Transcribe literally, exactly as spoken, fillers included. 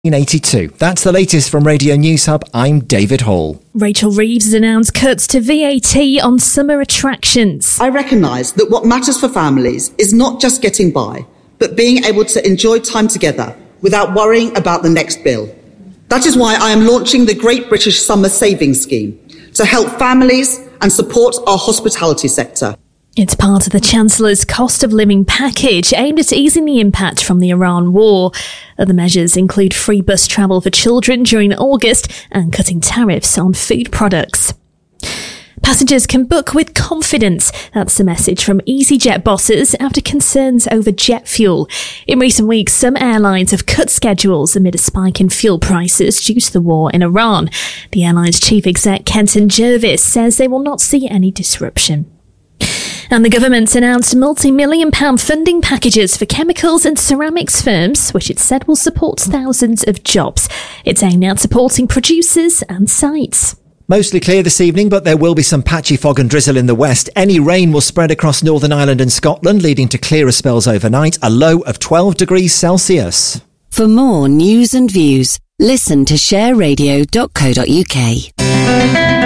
eighty-two. That's the latest from Radio News Hub. I'm David Hall. Rachel Reeves has announced cuts to V A T on summer attractions. I recognise that what matters for families is not just getting by, but being able to enjoy time together without worrying about the next bill. That is why I am launching the Great British Summer Savings Scheme to help families and support our hospitality sector. It's part of the Chancellor's cost of living package aimed at easing the impact from the Iran war. Other measures include free bus travel for children during August and cutting tariffs on food products. Passengers can book with confidence. That's the message from EasyJet bosses after concerns over jet fuel. In recent weeks, some airlines have cut schedules amid a spike in fuel prices due to the war in Iran. The airline's chief exec, Kenton Jervis, says they will not see any disruption. And the government's announced multi-million pound funding packages for chemicals and ceramics firms, which it said will support thousands of jobs. It's aimed at supporting producers and sites. Mostly clear this evening, but there will be some patchy fog and drizzle in the west. Any rain will spread across Northern Ireland and Scotland, leading to clearer spells overnight, a low of twelve degrees Celsius. For more news and views, listen to share radio dot co dot uk.